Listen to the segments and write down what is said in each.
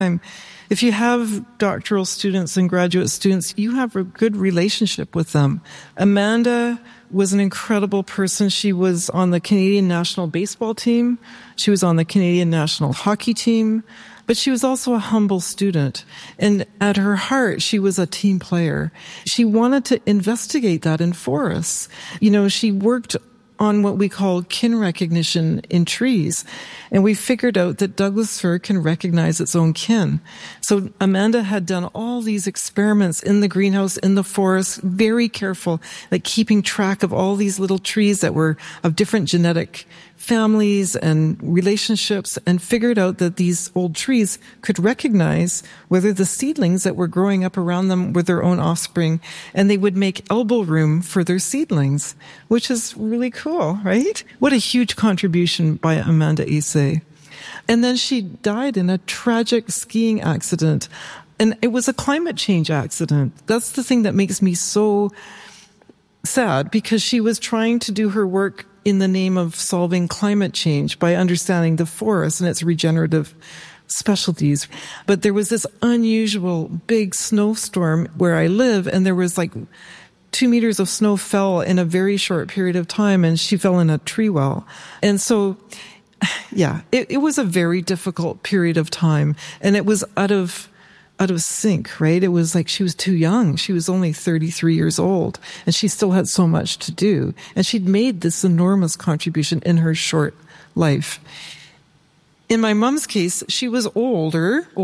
If you have doctoral students and graduate students, you have a good relationship with them. Amanda was an incredible person. She was on the Canadian national baseball team. She was on the Canadian national hockey team. But she was also a humble student. And at her heart, she was a team player. She wanted to investigate that in forests. She worked on what we call kin recognition in trees. And we figured out that Douglas fir can recognize its own kin. So Amanda had done all these experiments in the greenhouse, in the forest, very careful, like keeping track of all these little trees that were of different genetic families and relationships, and figured out that these old trees could recognize whether the seedlings that were growing up around them were their own offspring, and they would make elbow room for their seedlings, which is really cool, right? What a huge contribution by Amanda Isay. And then she died in a tragic skiing accident, and it was a climate change accident. That's the thing that makes me so sad, because she was trying to do her work in the name of solving climate change by understanding the forest and its regenerative specialties. But there was this unusual big snowstorm where I live, and there was like 2 meters of snow fell in a very short period of time, and she fell in a tree well. And so, yeah, it was a very difficult period of time, and it was out of sync, right? It was like she was too young. She was only 33 years old, and she still had so much to do. And she'd made this enormous contribution in her short life. In my mom's case, she was old,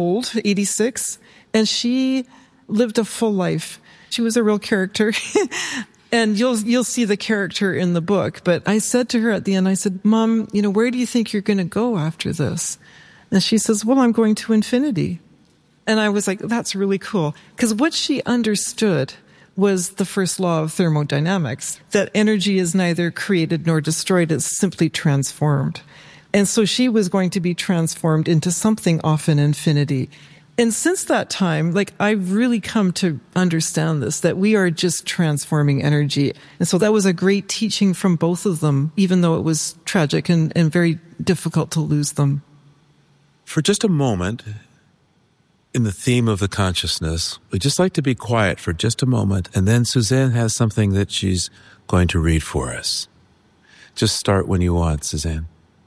86, and she lived a full life. She was a real character. And you'll see the character in the book. But I said to her at the end, I said, Mom, where do you think you're going to go after this? And she says, well, I'm going to infinity. And I was like, that's really cool. Because what she understood was the first law of thermodynamics, that energy is neither created nor destroyed, it's simply transformed. And so she was going to be transformed into something off in infinity. And since that time, I've really come to understand this, that we are just transforming energy. And so that was a great teaching from both of them, even though it was tragic and very difficult to lose them. For just a moment, in the theme of the consciousness, we'd just like to be quiet for just a moment, and then Suzanne has something that she's going to read for us. Just start when you want, Suzanne.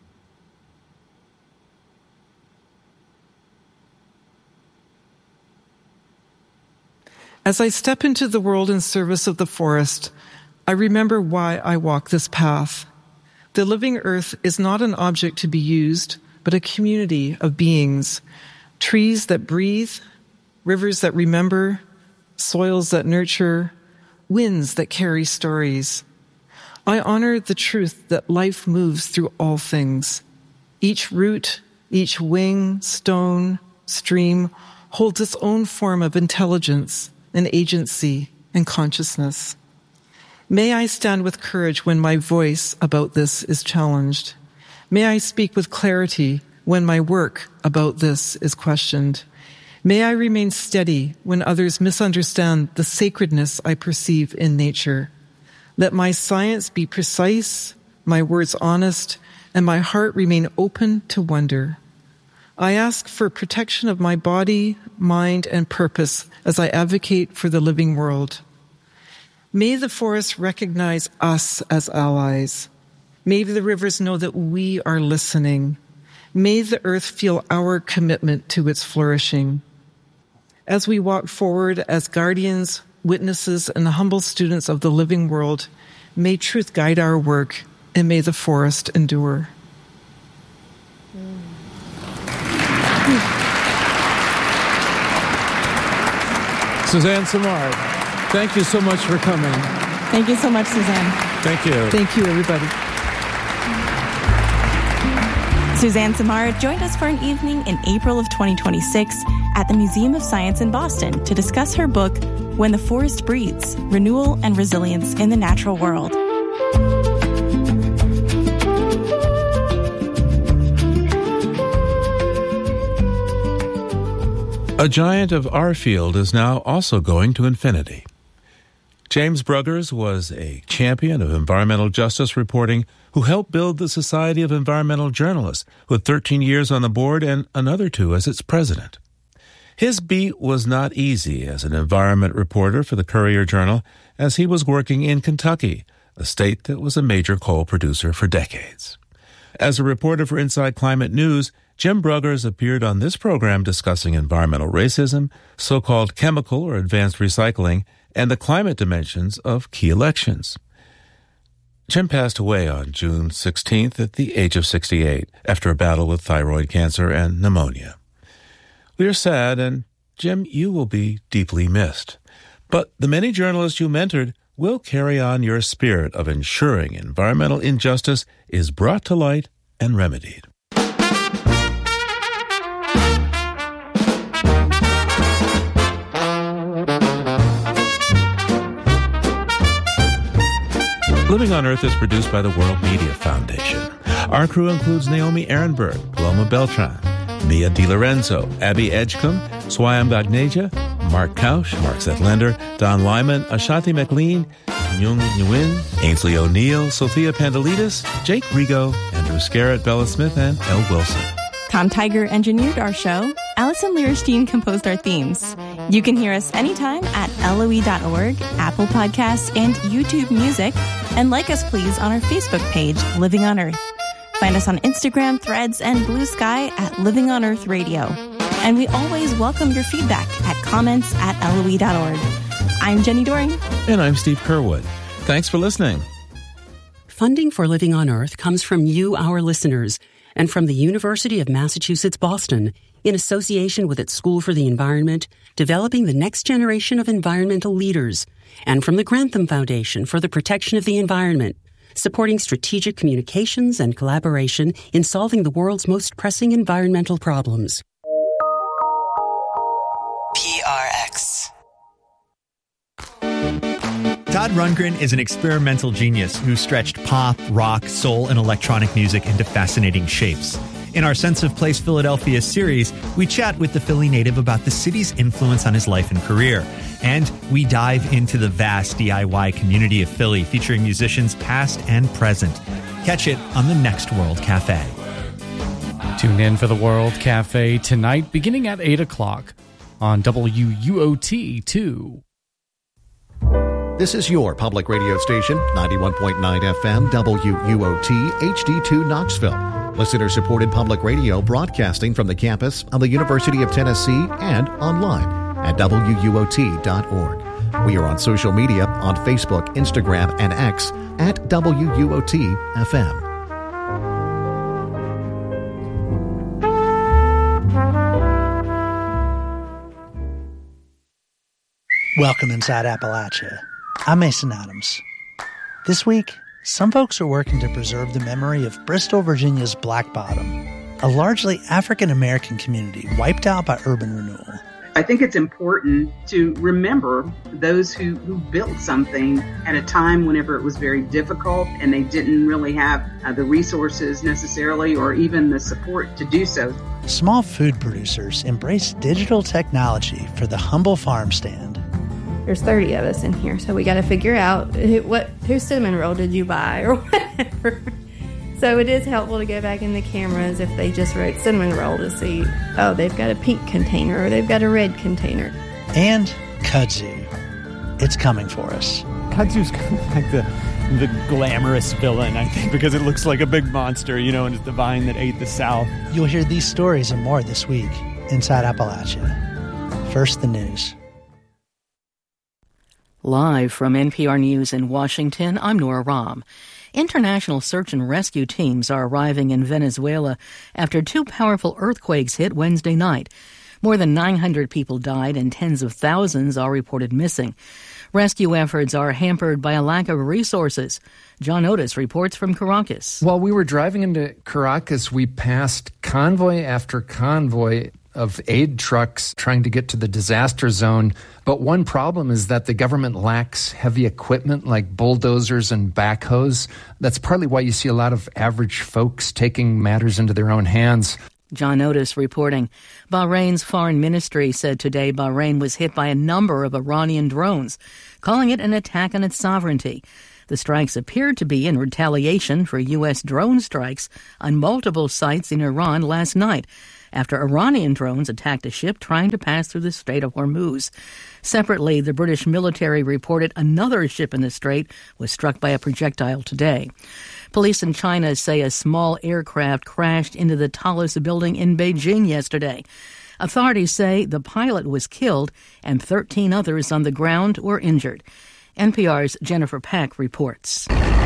As I step into the world in service of the forest, I remember why I walk this path. The living earth is not an object to be used, but a community of beings. Trees that breathe, rivers that remember, soils that nurture, winds that carry stories. I honor the truth that life moves through all things. Each root, each wing, stone, stream holds its own form of intelligence and agency and consciousness. May I stand with courage when my voice about this is challenged. May I speak with clarity when my work about this is questioned. May I remain steady when others misunderstand the sacredness I perceive in nature. Let my science be precise, my words honest, and my heart remain open to wonder. I ask for protection of my body, mind, and purpose as I advocate for the living world. May the forests recognize us as allies. May the rivers know that we are listening. May the earth feel our commitment to its flourishing. As we walk forward as guardians, witnesses, and humble students of the living world, may truth guide our work, and may the forest endure. Suzanne Simard, thank you so much for coming. Thank you so much, Suzanne. Thank you. Thank you, everybody. Suzanne Simard joined us for an evening in April of 2026 at the Museum of Science in Boston to discuss her book, When the Forest Breathes, Renewal and Resilience in the Natural World. A giant of our field is now also going to infinity. James Bruggers was a champion of environmental justice reporting who helped build the Society of Environmental Journalists with 13 years on the board and another 2 as its president. His beat was not easy as an environment reporter for the Courier-Journal, as he was working in Kentucky, a state that was a major coal producer for decades. As a reporter for Inside Climate News, Jim Bruggers appeared on this program discussing environmental racism, so-called chemical or advanced recycling, and the climate dimensions of key elections. Jim passed away on June 16th at the age of 68 after a battle with thyroid cancer and pneumonia. We are sad, and Jim, you will be deeply missed. But the many journalists you mentored will carry on your spirit of ensuring environmental injustice is brought to light and remedied. Living on Earth is produced by the World Media Foundation. Our crew includes Naomi Ehrenberg, Paloma Beltran, Mia DiLorenzo, Abby Edgecombe, Swayam Bagneja, Mark Kausch, Mark Zettlender, Don Lyman, Ashanti McLean, Nyung Nguyen, Ainsley O'Neill, Sophia Pandelides, Jake Rigo, Andrew Scarrett, Bella Smith, and Elle Wilson. Tom Tiger engineered our show. Allison Lierstein composed our themes. You can hear us anytime at LOE.org, Apple Podcasts, and YouTube Music. And like us, please, on our Facebook page, Living on Earth. Find us on Instagram, Threads, and Blue Sky at Living on Earth Radio. And we always welcome your feedback at comments@LOE.org. I'm Jenny Doring. And I'm Steve Curwood. Thanks for listening. Funding for Living on Earth comes from you, our listeners, and from the University of Massachusetts, Boston, in association with its School for the Environment, developing the next generation of environmental leaders, and from the Grantham Foundation for the Protection of the Environment, supporting strategic communications and collaboration in solving the world's most pressing environmental problems. PRX. Todd Rundgren is an experimental genius who stretched pop, rock, soul, and electronic music into fascinating shapes. In our Sense of Place Philadelphia series, we chat with the Philly native about the city's influence on his life and career. And we dive into the vast DIY community of Philly, featuring musicians past and present. Catch it on the Next World Cafe. Tune in for the World Cafe tonight, beginning at 8 o'clock on WUOT2. This is your public radio station, 91.9 FM, WUOT, HD2 Knoxville. Listener-supported public radio broadcasting from the campus of the University of Tennessee and online at WUOT.org. We are on social media on Facebook, Instagram, and X at WUOT-FM. Welcome inside Appalachia. I'm Mason Adams. This week, some folks are working to preserve the memory of Bristol, Virginia's Black Bottom, a largely African-American community wiped out by urban renewal. I think it's important to remember those who built something at a time whenever it was very difficult and they didn't really have the resources necessarily or even the support to do so. Small food producers embrace digital technology for the humble farm stand. There's 30 of us in here, so we got to figure out whose cinnamon roll did you buy or whatever. So it is helpful to go back in the cameras if they just wrote cinnamon roll to see, oh, they've got a pink container or they've got a red container. And kudzu. It's coming for us. Kudzu's kind of like the glamorous villain, I think, because it looks like a big monster, and it's the vine that ate the South. You'll hear these stories and more this week inside Appalachia. First, the news. Live from NPR News in Washington, I'm Nora Rahm. International search and rescue teams are arriving in Venezuela after two powerful earthquakes hit Wednesday night. More than 900 people died and tens of thousands are reported missing. Rescue efforts are hampered by a lack of resources. John Otis reports from Caracas. While we were driving into Caracas, we passed convoy after convoy of aid trucks trying to get to the disaster zone. But one problem is that the government lacks heavy equipment like bulldozers and backhoes. That's partly why you see a lot of average folks taking matters into their own hands. John Otis reporting. Bahrain's foreign ministry said today Bahrain was hit by a number of Iranian drones, calling it an attack on its sovereignty. The strikes appeared to be in retaliation for U.S. drone strikes on multiple sites in Iran last night, after Iranian drones attacked a ship trying to pass through the Strait of Hormuz. Separately, the British military reported another ship in the strait was struck by a projectile today. Police in China say a small aircraft crashed into the tallest building in Beijing yesterday. Authorities say the pilot was killed and 13 others on the ground were injured. NPR's Jennifer Pack reports.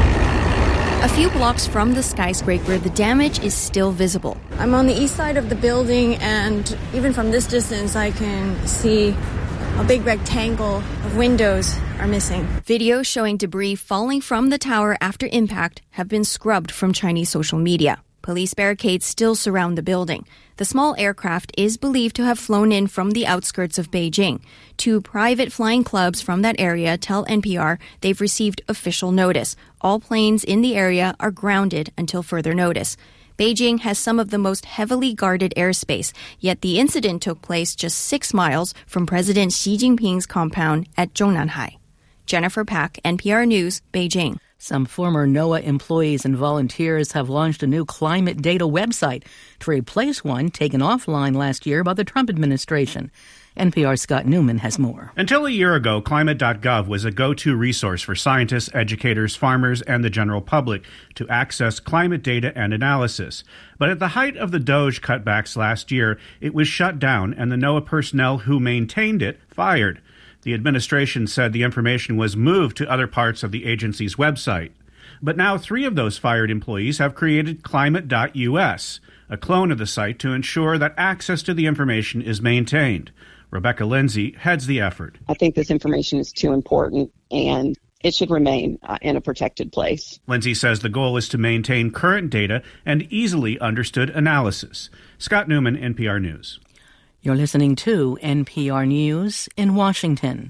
A few blocks from the skyscraper, the damage is still visible. I'm on the east side of the building, and even from this distance, I can see a big rectangle of windows are missing. Videos showing debris falling from the tower after impact have been scrubbed from Chinese social media. Police barricades still surround the building. The small aircraft is believed to have flown in from the outskirts of Beijing. 2 private flying clubs from that area tell NPR they've received official notice. All planes in the area are grounded until further notice. Beijing has some of the most heavily guarded airspace, yet the incident took place just 6 miles from President Xi Jinping's compound at Zhongnanhai. Jennifer Pack, NPR News, Beijing. Some former NOAA employees and volunteers have launched a new climate data website to replace one taken offline last year by the Trump administration. NPR's Scott Newman has more. Until a year ago, climate.gov was a go-to resource for scientists, educators, farmers, and the general public to access climate data and analysis. But at the height of the DOGE cutbacks last year, it was shut down and the NOAA personnel who maintained it fired. The administration said the information was moved to other parts of the agency's website. But now 3 of those fired employees have created climate.us, a clone of the site to ensure that access to the information is maintained. Rebecca Lindsay heads the effort. I think this information is too important and it should remain in a protected place. Lindsay says the goal is to maintain current data and easily understood analysis. Scott Newman, NPR News. You're listening to NPR News in Washington.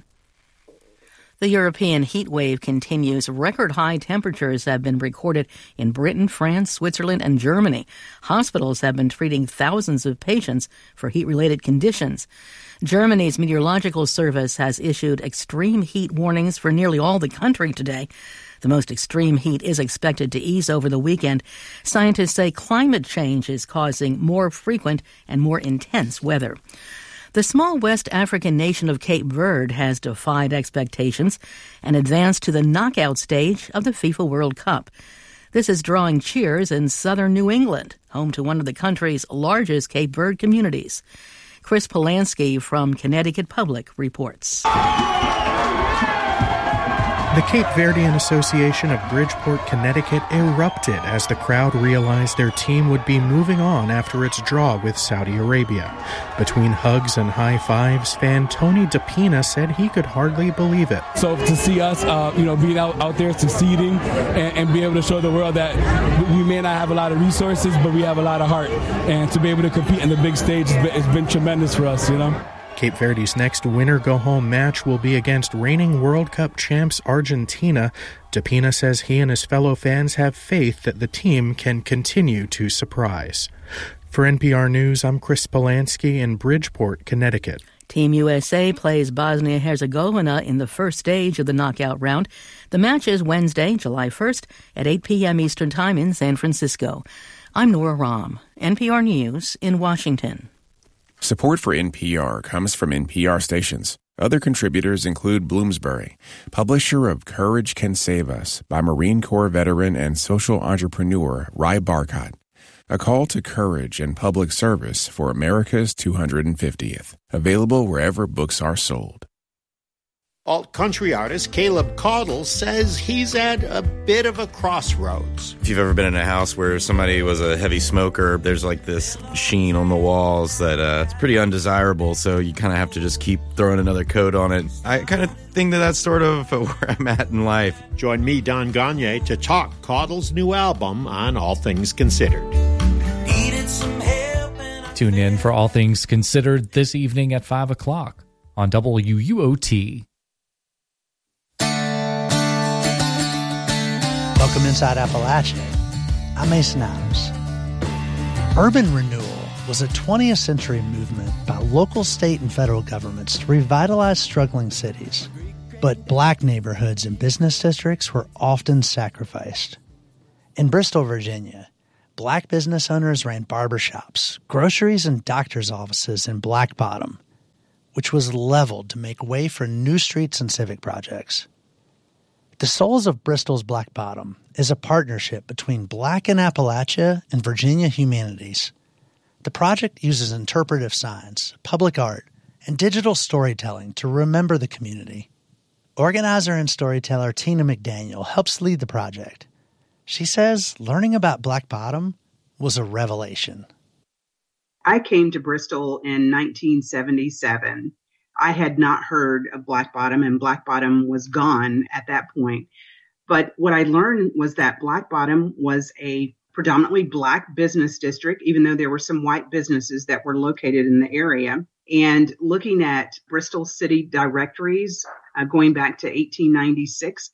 The European heat wave continues. Record high temperatures have been recorded in Britain, France, Switzerland, and Germany. Hospitals have been treating thousands of patients for heat-related conditions. Germany's meteorological service has issued extreme heat warnings for nearly all the country today. The most extreme heat is expected to ease over the weekend. Scientists say climate change is causing more frequent and more intense weather. The small West African nation of Cape Verde has defied expectations and advanced to the knockout stage of the FIFA World Cup. This is drawing cheers in southern New England, home to one of the country's largest Cape Verde communities. Chris Polanski from Connecticut Public reports. The Cape Verdean Association of Bridgeport, Connecticut erupted as the crowd realized their team would be moving on after its draw with Saudi Arabia. Between hugs and high fives, fan Tony DePina said he could hardly believe it. So to see us, being out there succeeding and be able to show the world that we may not have a lot of resources, but we have a lot of heart. And to be able to compete in the big stage has been tremendous for us, Cape Verde's next winner-go-home match will be against reigning World Cup champs Argentina. DePina says he and his fellow fans have faith that the team can continue to surprise. For NPR News, I'm Chris Polanski in Bridgeport, Connecticut. Team USA plays Bosnia-Herzegovina in the first stage of the knockout round. The match is Wednesday, July 1st at 8 p.m. Eastern Time in San Francisco. I'm Nora Rahm, NPR News in Washington. Support for NPR comes from NPR stations. Other contributors include Bloomsbury, publisher of Courage Can Save Us by Marine Corps veteran and social entrepreneur Rai Barkat. A call to courage and public service for America's 250th. Available wherever books are sold. Alt-country artist Caleb Caudle says he's at a bit of a crossroads. If you've ever been in a house where somebody was a heavy smoker, there's like this sheen on the walls that it's pretty undesirable, so you kind of have to just keep throwing another coat on it. I kind of think that that's sort of where I'm at in life. Join me, Don Gagne, to talk Caudle's new album on All Things Considered. Tune in for All Things Considered this evening at 5 o'clock on WUOT. Welcome inside Appalachia. I'm Mason Adams. Urban renewal was a 20th century movement by local, state, and federal governments to revitalize struggling cities. But black neighborhoods and business districts were often sacrificed. In Bristol, Virginia, Black business owners ran barbershops, groceries, and doctor's offices in Black Bottom, which was leveled to make way for new streets and civic projects. The Souls of Bristol's Black Bottom is a partnership between Black in Appalachia and Virginia Humanities. The project uses interpretive signs, public art, and digital storytelling to remember the community. Organizer and storyteller Tina McDaniel helps lead the project. She says learning about Black Bottom was a revelation. I came to Bristol in 1977. I had not heard of Black Bottom, and Black Bottom was gone at that point. But what I learned was that Black Bottom was a predominantly Black business district, even though there were some white businesses that were located in the area. And looking at Bristol city directories, going back to 1896,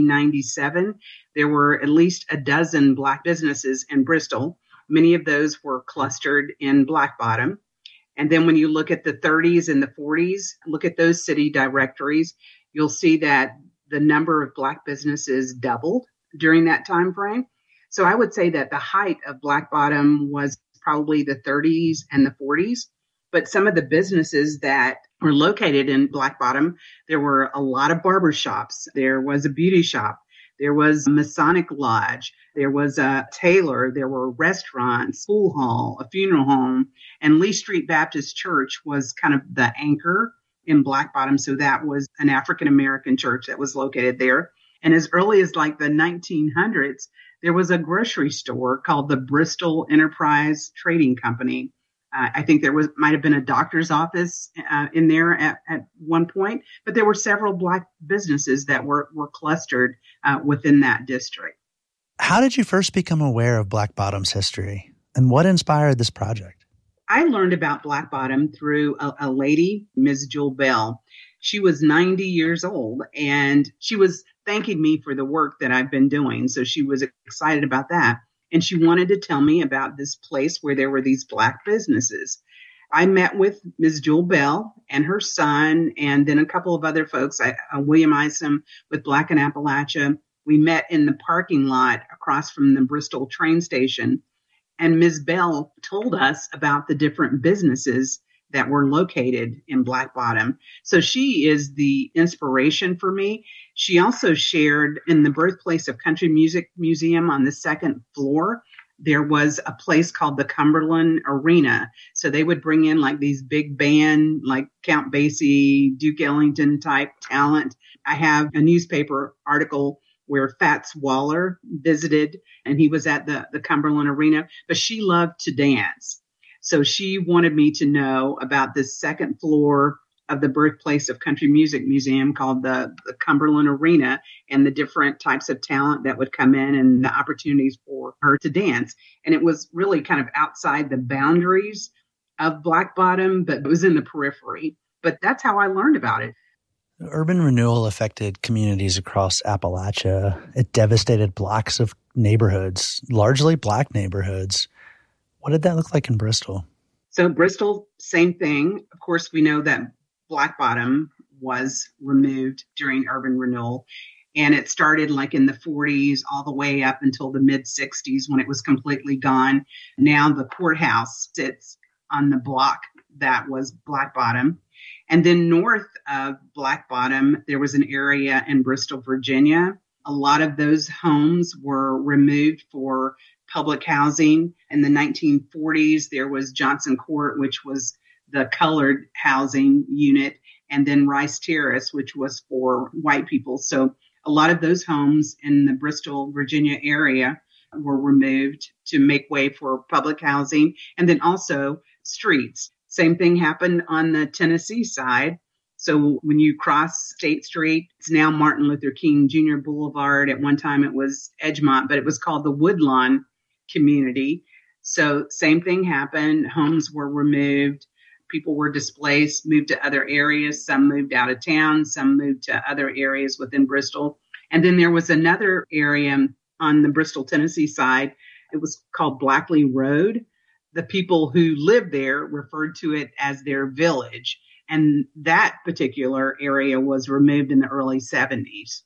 1897, there were at least a dozen Black businesses in Bristol. Many of those were clustered in Black Bottom. And then when you look at the 30s and the 40s, look at those city directories, you'll see that the number of Black businesses doubled during that time frame. So I would say that the height of Black Bottom was probably the 30s and the 40s. But some of the businesses that were located in Black Bottom, there were a lot of barbershops. There was a beauty shop. There was a Masonic Lodge. There was a tailor. There were restaurants, school hall, a funeral home. And Lee Street Baptist Church was kind of the anchor in Black Bottom. So that was an African-American church that was located there. And as early as like the 1900s, there was a grocery store called the Bristol Enterprise Trading Company. I think there might have been a doctor's office in there at one point, but there were several Black businesses that were clustered within that district. How did you first become aware of Black Bottom's history, and what inspired this project? I learned about Black Bottom through a lady, Ms. Jewel Bell. She was 90 years old, and she was thanking me for the work that I've been doing, so she was excited about that. And she wanted to tell me about this place where there were these Black businesses. I met with Ms. Jewel Bell and her son, and then a couple of other folks, William Isom with Black in Appalachia. We met in the parking lot across from the Bristol train station. And Ms. Bell told us about the different businesses that were located in Black Bottom. So she is the inspiration for me. She also shared in the Birthplace of Country Music Museum on the second floor, there was a place called the Cumberland Arena. So they would bring in like these big band, like Count Basie, Duke Ellington type talent. I have a newspaper article where Fats Waller visited, and he was at the Cumberland Arena, but she loved to dance. So she wanted me to know about this second floor of the Birthplace of Country Music Museum called the Cumberland Arena, and the different types of talent that would come in and the opportunities for her to dance. And it was really kind of outside the boundaries of Black Bottom, but it was in the periphery. But that's how I learned about it. Urban renewal affected communities across Appalachia. It devastated blocks of neighborhoods, largely Black neighborhoods. What did that look like in Bristol? So Bristol, same thing. Of course, we know that Black Bottom was removed during urban renewal, and it started like in the 40s all the way up until the mid 60s when it was completely gone. Now the courthouse sits on the block that was Black Bottom. And then north of Black Bottom, there was an area in Bristol, Virginia. A lot of those homes were removed for public housing. In the 1940s, there was Johnson Court, which was the colored housing unit, and then Rice Terrace, which was for white people. So a lot of those homes in the Bristol, Virginia area were removed to make way for public housing, and then also streets. Same thing happened on the Tennessee side. So when you cross State Street, it's now Martin Luther King Jr. Boulevard. At one time it was Edgemont, but it was called the Woodlawn community. So same thing happened. Homes were removed. People were displaced, moved to other areas. Some moved out of town. Some moved to other areas within Bristol. And then there was another area on the Bristol, Tennessee side. It was called Blackley Road. The people who lived there referred to it as their village. And that particular area was removed in the early 70s.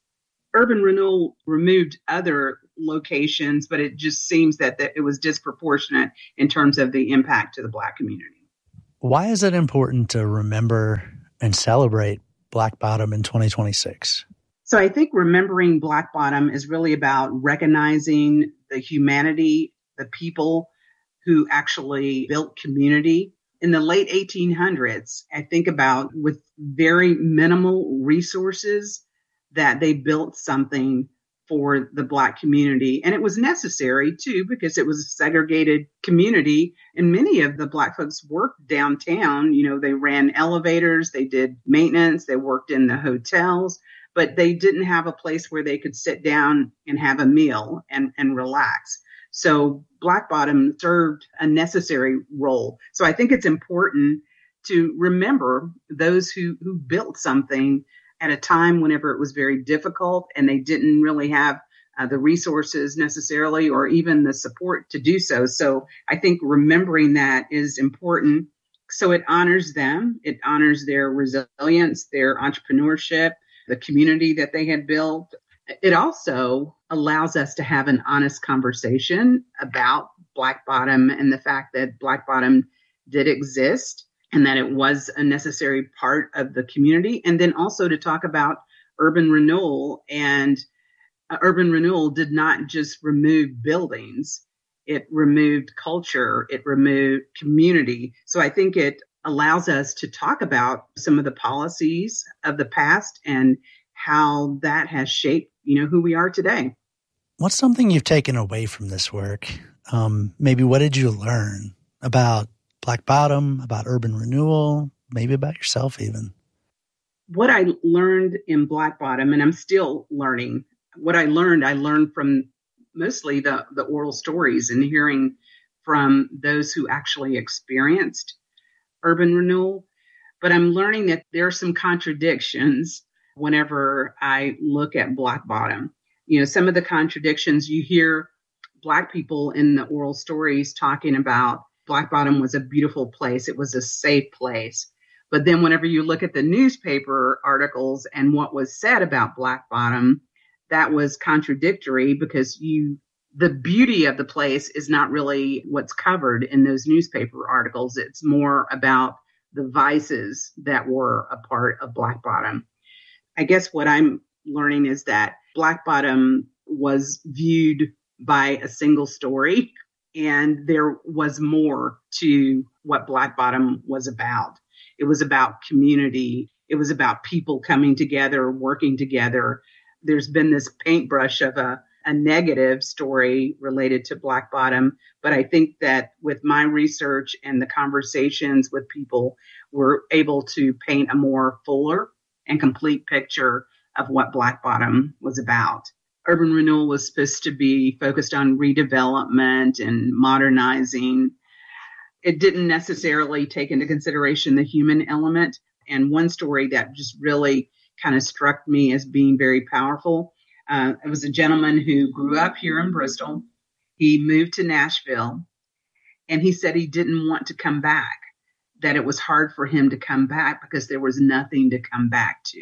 Urban renewal removed other locations, but it just seems that it was disproportionate in terms of the impact to the Black community. Why is it important to remember and celebrate Black Bottom in 2026? So I think remembering Black Bottom is really about recognizing the humanity, the people who actually built community. In the late 1800s, I think about with very minimal resources that they built something for the Black community. And it was necessary too, because it was a segregated community. And many of the Black folks worked downtown. You know, they ran elevators, they did maintenance, they worked in the hotels, but they didn't have a place where they could sit down and have a meal and relax. So Black Bottom served a necessary role. So I think it's important to remember those who built something at a time whenever it was very difficult and they didn't really have the resources necessarily or even the support to do so. So I think remembering that is important. So it honors them. It honors their resilience, their entrepreneurship, the community that they had built. It also allows us to have an honest conversation about Black Bottom and the fact that Black Bottom did exist and that it was a necessary part of the community. And then also to talk about urban renewal. And urban renewal did not just remove buildings. It removed culture. It removed community. So I think it allows us to talk about some of the policies of the past and how that has shaped, who we are today. What's something you've taken away from this work? Maybe what did you learn about Black Bottom, about urban renewal, maybe about yourself even? What I learned in Black Bottom, and I'm still learning, what I learned from mostly the oral stories and hearing from those who actually experienced urban renewal. But I'm learning that there are some contradictions whenever I look at Black Bottom. Some of the contradictions you hear Black people in the oral stories talking about Black Bottom was a beautiful place. It was a safe place. But then whenever you look at the newspaper articles and what was said about Black Bottom, that was contradictory because the beauty of the place is not really what's covered in those newspaper articles. It's more about the vices that were a part of Black Bottom. I guess what I'm learning is that Black Bottom was viewed by a single story, and there was more to what Black Bottom was about. It was about community. It was about people coming together, working together. There's been this paintbrush of a negative story related to Black Bottom, but I think that with my research and the conversations with people, we're able to paint a more fuller and complete picture of what Black Bottom was about. Urban renewal was supposed to be focused on redevelopment and modernizing. It didn't necessarily take into consideration the human element. And one story that just really kind of struck me as being very powerful. It was a gentleman who grew up here in Bristol. He moved to Nashville, and he said he didn't want to come back, that it was hard for him to come back because there was nothing to come back to.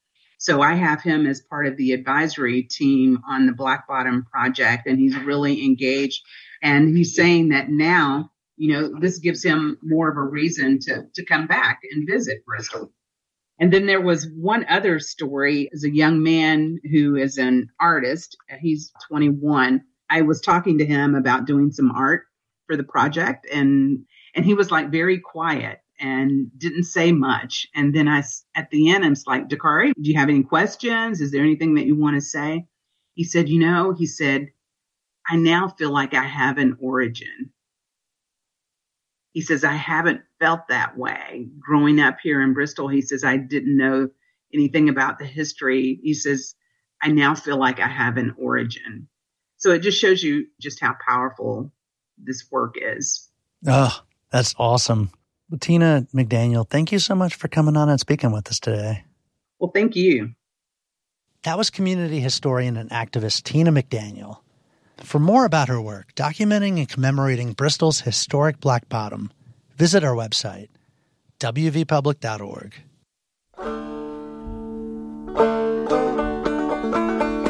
So I have him as part of the advisory team on the Black Bottom project, and he's really engaged. And he's saying that now, this gives him more of a reason to come back and visit Bristol. And then there was one other story as a young man who is an artist. He's 21. I was talking to him about doing some art for the project, and he was like very quiet and didn't say much. And then at the end, I was like, Dakari, do you have any questions? Is there anything that you want to say? He said, I now feel like I have an origin. He says, I haven't felt that way. Growing up here in Bristol, he says, I didn't know anything about the history. He says, I now feel like I have an origin. So it just shows you just how powerful this work is. Oh, that's awesome. Well, Tina McDaniel, thank you so much for coming on and speaking with us today. Well, thank you. That was community historian and activist Tina McDaniel. For more about her work, documenting and commemorating Bristol's historic Black Bottom, visit our website, wvpublic.org.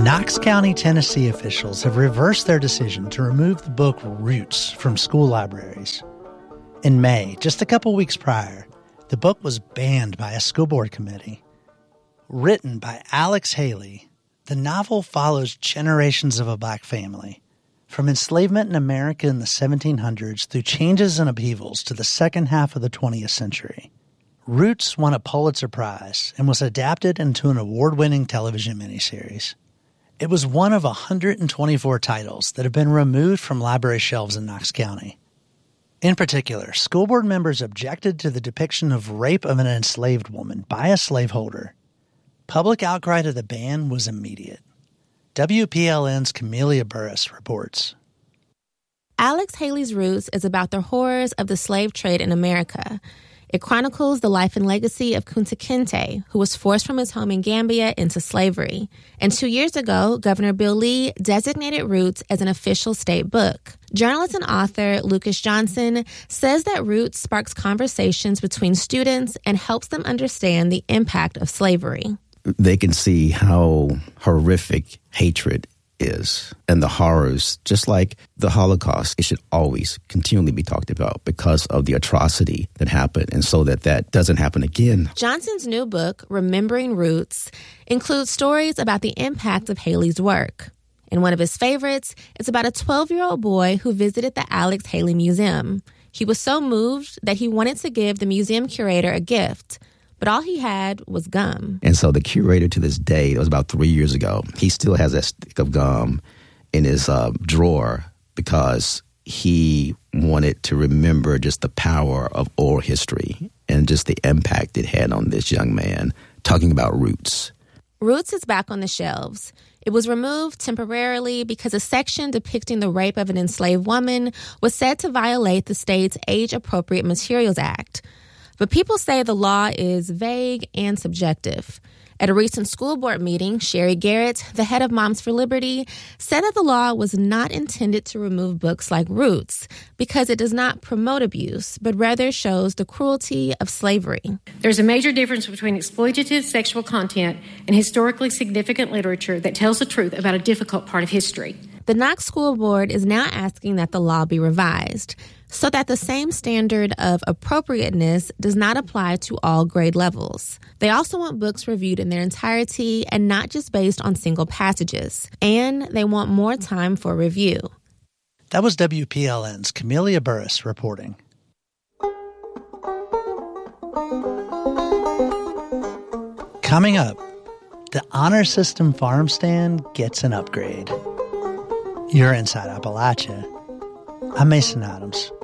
Knox County, Tennessee officials have reversed their decision to remove the book Roots from school libraries. In May, just a couple weeks prior, the book was banned by a school board committee. Written by Alex Haley, the novel follows generations of a black family, from enslavement in America in the 1700s through changes and upheavals to the second half of the 20th century. Roots won a Pulitzer Prize and was adapted into an award-winning television miniseries. It was one of 124 titles that have been removed from library shelves in Knox County. In particular, school board members objected to the depiction of rape of an enslaved woman by a slaveholder. Public outcry to the ban was immediate. WPLN's Camelia Burris reports. Alex Haley's Roots is about the horrors of the slave trade in America. It chronicles the life and legacy of Kunta Kinte, who was forced from his home in Gambia into slavery. And 2 years ago, Governor Bill Lee designated Roots as an official state book. Journalist and author Lucas Johnson says that Roots sparks conversations between students and helps them understand the impact of slavery. They can see how horrific hatred is and the horrors, just like the Holocaust. It should always continually be talked about because of the atrocity that happened, and so that doesn't happen again. Johnson's new book, Remembering Roots, includes stories about the impact of Haley's work. And one of his favorites is about a 12-year-old boy who visited the Alex Haley Museum. He was so moved that he wanted to give the museum curator a gift, but all he had was gum. And so the curator to this day, it was about 3 years ago, he still has that stick of gum in his drawer because he wanted to remember just the power of oral history and just the impact it had on this young man, talking about Roots. Roots is back on the shelves. It was removed temporarily because a section depicting the rape of an enslaved woman was said to violate the state's Age-Appropriate Materials Act. But people say the law is vague and subjective. At a recent school board meeting, Sherry Garrett, the head of Moms for Liberty, said that the law was not intended to remove books like Roots because it does not promote abuse, but rather shows the cruelty of slavery. There's a major difference between exploitative sexual content and historically significant literature that tells the truth about a difficult part of history. The Knox School Board is now asking that the law be revised so that the same standard of appropriateness does not apply to all grade levels. They also want books reviewed in their entirety and not just based on single passages. And they want more time for review. That was WPLN's Camelia Burris reporting. Coming up, the Honor System farm stand gets an upgrade. You're Inside Appalachia. I'm Mason Adams.